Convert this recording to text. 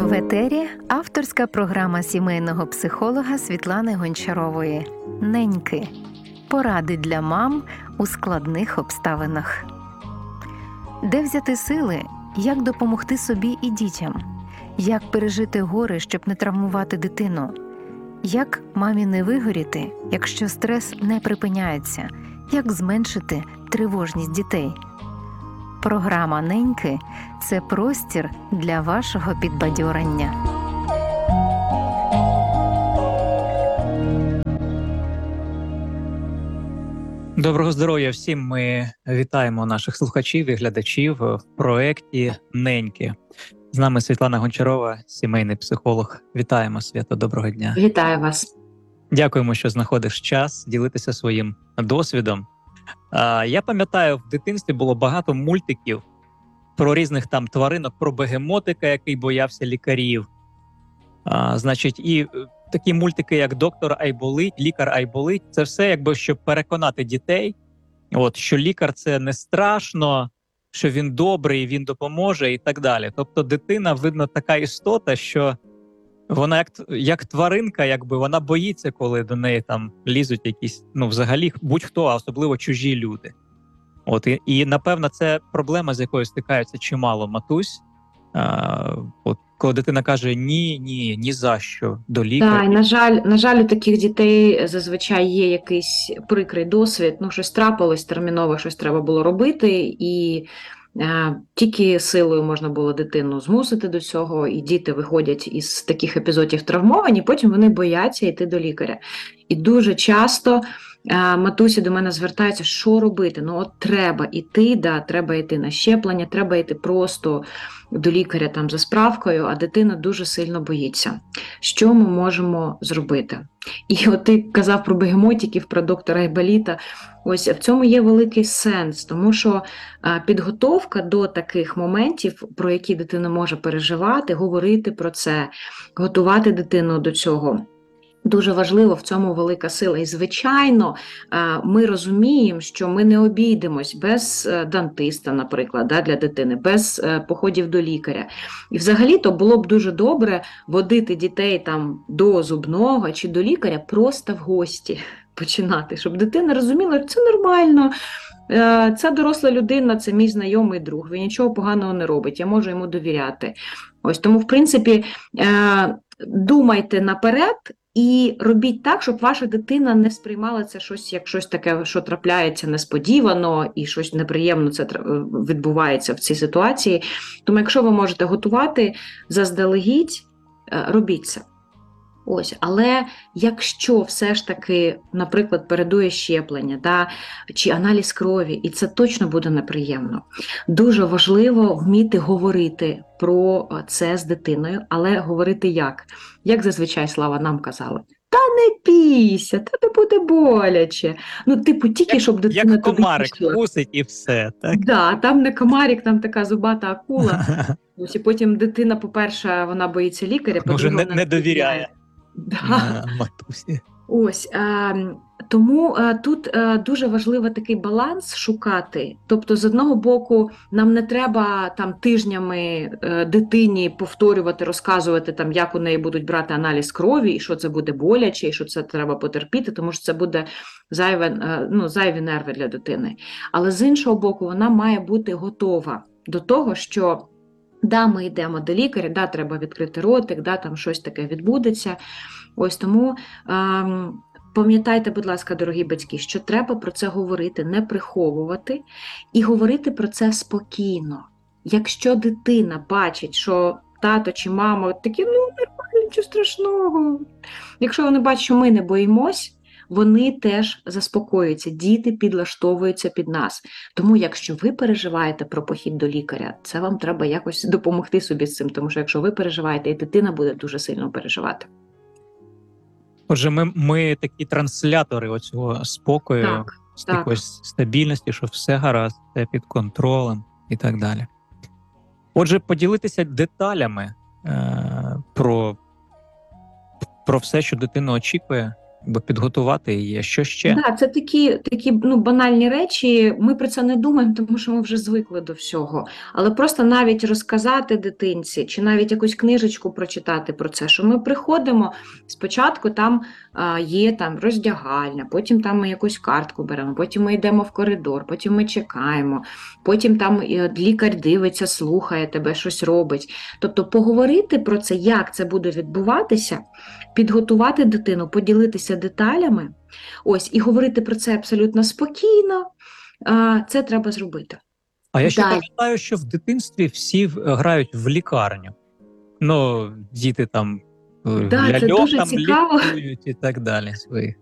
В етері авторська програма сімейного психолога Світлани Гончарової «Неньки. Поради для мам у складних обставинах». Де взяти сили, як допомогти собі і дітям? Як пережити горе, щоб не травмувати дитину? Як мамі не вигоріти, якщо стрес не припиняється? Як зменшити тривожність дітей? Програма «Неньки» – це простір для вашого підбадьорення. Доброго здоров'я всім! Ми вітаємо наших слухачів і глядачів в проєкті «Неньки». З нами Світлана Гончарова, сімейний психолог. Вітаємо, Свято, доброго дня. Вітаю вас. Дякуємо, що знаходиш час ділитися своїм досвідом. Я пам'ятаю, в дитинстві було багато мультиків про різних там тваринок, про бегемотика, який боявся лікарів. Значить, і такі мультики, як «Доктор Айболить», «Лікар Айболить» – це все, якби, щоб переконати дітей, що лікар – це не страшно, що він добрий, він допоможе і так далі. Тобто дитина, видно, така істота, що вона як тваринка, якби, вона боїться, коли до неї там лізуть якісь, взагалі, будь-хто, а особливо чужі люди. І напевно, це проблема, з якою стикаються чимало матусь. Коли дитина каже ні за що до лікаря. Так, на жаль, у таких дітей зазвичай є якийсь прикрий досвід, щось трапилось терміново, щось треба було робити, і тільки силою можна було дитину змусити до цього, і діти виходять із таких епізодів травмовані, потім вони бояться йти до лікаря. І дуже часто матусі до мене звертаються, що робити? Треба йти, треба йти на щеплення, треба йти просто до лікаря там за справкою, а дитина дуже сильно боїться. Що ми можемо зробити? І ти казав про бегемотиків, про доктора Айболіта. Ось в цьому є великий сенс, тому що підготовка до таких моментів, про які дитина може переживати, говорити про це, готувати дитину до цього, дуже важливо, в цьому велика сила. І, звичайно, ми розуміємо, що ми не обійдемось без дантиста, наприклад, для дитини, без походів до лікаря. І взагалі-то було б дуже добре водити дітей там до зубного чи до лікаря просто в гості починати, щоб дитина розуміла, що це нормально, ця доросла людина, це мій знайомий друг, він нічого поганого не робить, я можу йому довіряти. Ось тому, в принципі, думайте наперед, і робіть так, щоб ваша дитина не сприймала це як щось таке, що трапляється несподівано, і щось неприємно це відбувається в цій ситуації. Тому якщо ви можете готувати заздалегідь, робіть це. Ось, але якщо все ж таки, наприклад, передує щеплення, чи аналіз крові, і це точно буде неприємно, дуже важливо вміти говорити про це з дитиною, але говорити як? Як зазвичай, Слава, нам казали? Та не бійся, та не буде боляче. Тільки щоб дитина як комарик вкусить і все, так? Так, там не комарик, там така зубата акула. Ось, і потім дитина, по-перше, вона боїться лікаря, по-друге, вона не довіряє. Матусі. Ось, тому тут дуже важливо такий баланс шукати. Тобто, з одного боку, нам не треба там тижнями дитині повторювати, розказувати, як у неї будуть аналіз крові, і що це буде боляче, і що це треба потерпіти, тому що це буде зайві нерви для дитини. Але з іншого боку, вона має бути готова до того, що ми йдемо до лікаря, треба відкрити ротик, там щось таке відбудеться. Ось тому пам'ятайте, будь ласка, дорогі батьки, що треба про це говорити, не приховувати і говорити про це спокійно. Якщо дитина бачить, що тато чи мама такі, нормально, нічого страшного. Якщо вони бачать, що ми не боїмось, вони теж заспокоюються, діти підлаштовуються під нас. Тому якщо ви переживаєте про похід до лікаря, це вам треба якось допомогти собі з цим, тому що якщо ви переживаєте, і дитина буде дуже сильно переживати. Отже, ми такі транслятори оцього спокою, якоїсь стабільності, що все гаразд, все під контролем і так далі. Отже, поділитися деталями про все, що дитина очікує якби підготувати її. Що ще? Да, це такі банальні речі. Ми про це не думаємо, тому що ми вже звикли до всього. Але просто навіть розказати дитинці, чи навіть якусь книжечку прочитати про це, що ми приходимо, спочатку там є там роздягальня, потім там ми якусь картку беремо, потім ми йдемо в коридор, потім ми чекаємо, потім там лікар дивиться, слухає тебе, щось робить. Тобто поговорити про це, як це буде відбуватися, підготувати дитину, поділитися деталями, ось, і говорити про це абсолютно спокійно, це треба зробити. А я ще Далі. пам'ятаю, що в дитинстві всі грають в лікарню. Ну, діти там Да, це ляльок дуже там цікаво. лікують і так далі своїх.